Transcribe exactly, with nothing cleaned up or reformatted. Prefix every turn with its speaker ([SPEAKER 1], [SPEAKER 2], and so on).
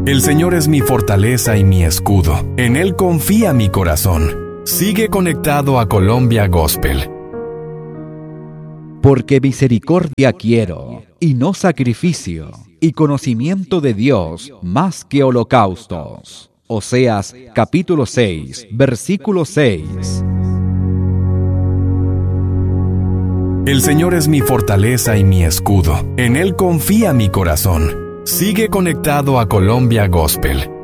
[SPEAKER 1] El Señor es mi fortaleza y mi escudo. En Él confía mi corazón. Sigue conectado a Colombia Gospel.
[SPEAKER 2] Porque misericordia quiero, y no sacrificio, y conocimiento de Dios más que holocaustos. Oseas capítulo seis, versículo seis.
[SPEAKER 1] El Señor es mi fortaleza y mi escudo. En Él confía mi corazón. Sigue conectado a Colombia Gospel.